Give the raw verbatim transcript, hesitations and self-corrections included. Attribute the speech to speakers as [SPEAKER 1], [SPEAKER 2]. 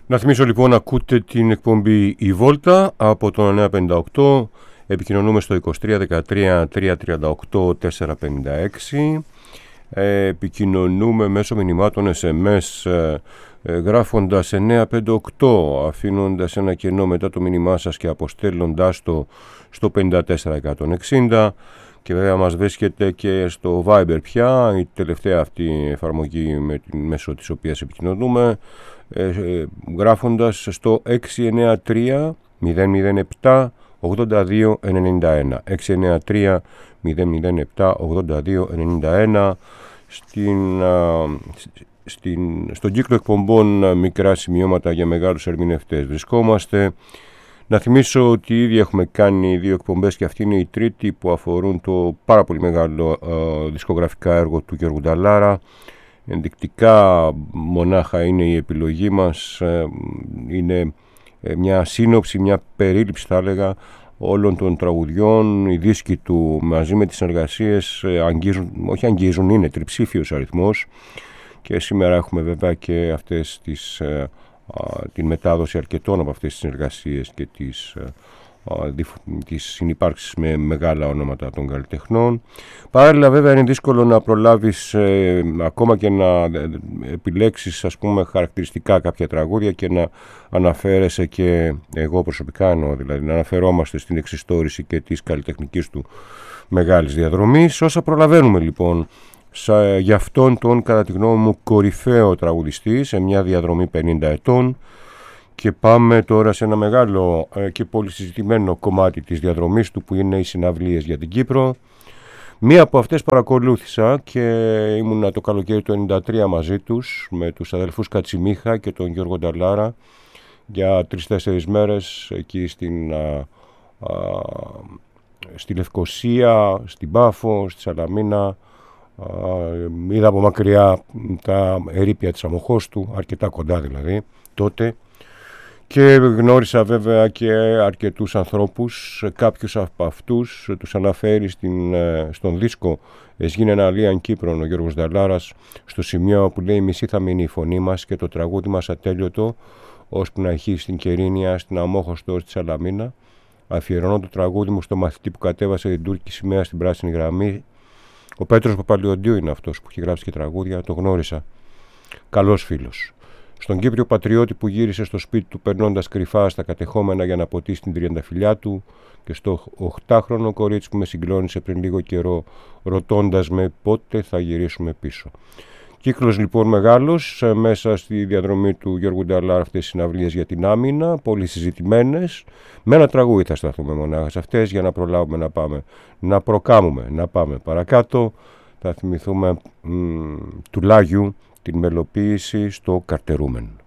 [SPEAKER 1] Να θυμίσω λοιπόν, ακούτε την εκπομπή Η Βόλτα από το εννιακόσια πενήντα οκτώ. Επικοινωνούμε στο είκοσι τρία δεκατρία τριακόσια τριάντα οκτώ τετρακόσια πενήντα έξι. Ε, επικοινωνούμε μέσω μηνυμάτων ες εμ ες ε, ε, γράφοντας εννιακόσια πενήντα οκτώ, αφήνοντας ένα κενό μετά το μήνυμά σας και αποστέλλοντάς το στο πενήντα τέσσερα εκατόν εξήντα. Και βέβαια μας βρίσκεται και στο Viber πια, η τελευταία αυτή εφαρμογή με την μέσω της οποίας επικοινωνούμε, ε, ε, γράφοντας στο έξι εννιά τρία μηδέν μηδέν επτά ογδόντα δύο ενενήντα ένα έξι εννιά τρία μηδέν μηδέν επτά ογδόντα δύο ενενήντα ένα. Στην, α, στην, στον κύκλο εκπομπών Μικρά Σημειώματα για Μεγάλους Ερμηνευτές βρισκόμαστε. Να θυμίσω ότι ήδη έχουμε κάνει δύο εκπομπές και αυτή είναι η τρίτη, που αφορούν το πάρα πολύ μεγάλο ε, δισκογραφικά έργο του Γιώργου Νταλάρα. Ενδεικτικά μονάχα είναι η επιλογή μας, ε, είναι ε, μια σύνοψη, μια περίληψη θα έλεγα όλων των τραγουδιών. Οι δίσκοι του μαζί με τις συνεργασίες ε, αγγίζουν, όχι αγγίζουν, είναι τριψήφιος αριθμός, και σήμερα έχουμε βέβαια και αυτές τις... Ε, την μετάδοση αρκετών από αυτές τις συνεργασίες και τις, τις συνυπάρξεις με μεγάλα ονόματα των καλλιτεχνών. Παράλληλα βέβαια είναι δύσκολο να προλάβεις ε, ακόμα και να επιλέξεις, ας πούμε, χαρακτηριστικά κάποια τραγούδια και να αναφέρεσαι, και εγώ προσωπικά εννοώ, δηλαδή να αναφερόμαστε στην εξιστόρηση και της καλλιτεχνικής του μεγάλης διαδρομής. Όσα προλαβαίνουμε λοιπόν για αυτόν τον, κατά τη γνώμη μου, κορυφαίο τραγουδιστή σε μια διαδρομή πενήντα ετών. Και πάμε τώρα σε ένα μεγάλο ε, και πολύ συζητημένο κομμάτι της διαδρομής του, που είναι οι συναυλίες για την Κύπρο. Μία από αυτές παρακολούθησα και ήμουνα το καλοκαίρι του ενενήντα τρία μαζί τους, με τους αδελφούς Κατσιμίχα και τον Γιώργο Νταλάρα, για τρεις-τέσσερις μέρες εκεί στην, α, α, στη Λευκοσία, στην Πάφο, στη Σαλαμίνα. Uh, είδα από μακριά τα ερείπια της Αμμοχώστου, αρκετά κοντά δηλαδή τότε, και γνώρισα βέβαια και αρκετούς ανθρώπους. Κάποιους από αυτούς τους αναφέρει στην, στον δίσκο «Εσγίνε ένα Αλίαν Κύπρον» ο Γιώργος Νταλάρας, στο σημείο που λέει «Μισή θα μείνει η φωνή μας και το τραγούδι μας ατέλειωτο, ώσπου να έχει στην Κερίνια, στην Αμμόχωστο, στη Σαλαμίνα. Αφιερώνω το τραγούδι μου στο μαθητή που κατέβασε την τουρκική σημαία στην πράσινη γραμμή». Ο Πέτρος Παπαλιοντίου είναι αυτός που έχει γράψει και τραγούδια, το γνώρισα. Καλός φίλος. Στον Κύπριο πατριώτη που γύρισε στο σπίτι του περνώντας κρυφά στα κατεχόμενα για να ποτίσει την τριανταφυλλιά του, και στο οχτάχρονο κορίτσι που με συγκλώνησε πριν λίγο καιρό, ρωτώντας με πότε θα γυρίσουμε πίσω. Κύκλος λοιπόν μεγάλος μέσα στη διαδρομή του Γιώργου Νταλάρα, αυτές οι συναυλίες για την άμυνα, πολύ συζητημένες. Με ένα τραγούδι θα σταθούμε μονάχα σε αυτές για να προλάβουμε να πάμε, να προκάμουμε, να πάμε παρακάτω. Θα θυμηθούμε μ, του Λάγιου την μελοποίηση στο Καρτερούμεν.